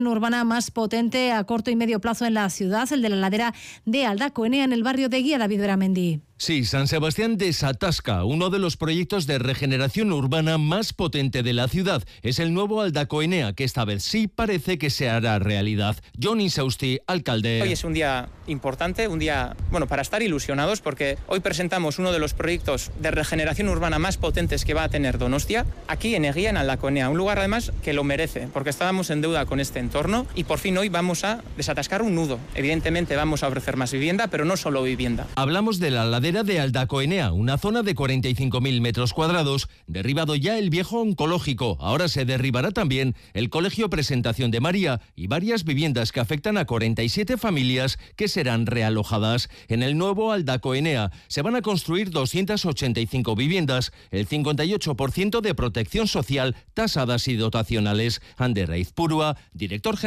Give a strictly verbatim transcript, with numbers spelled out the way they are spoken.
urbana más potente a corto y medio plazo en la ciudad, el de la ladera de Aldacoenea en el barrio de Guía. David Beramendi. Sí, San Sebastián desatasca, uno de los proyectos de regeneración urbana más potente de la ciudad. Es el nuevo Aldacoenea, que esta vez sí parece que se hará realidad. Johnny Sausti, alcalde. Hoy es un día importante, un día, bueno, para estar ilusionados, porque hoy presentamos uno de los proyectos de regeneración urbana más potentes que va a tener Donostia, aquí en Eguía, en Aldacoenea. Un lugar además que lo merece, porque estábamos en deuda con este entorno y por fin hoy vamos a desatascar un nudo. Evidentemente vamos a ofrecer más vivienda, pero no solo vivienda. Hablamos de la ladera de Aldacoenea, una zona de cuarenta y cinco mil metros cuadrados, derribado ya el viejo oncológico. Ahora se derribará también el Colegio Presentación de María y varias viviendas que afectan a cuarenta y siete familias que serán realojadas. En el nuevo Aldacoenea se van a construir doscientas ochenta y cinco viviendas, el cincuenta y ocho por ciento de protección social, tasadas y dotacionales. Ander Aizpurua, director general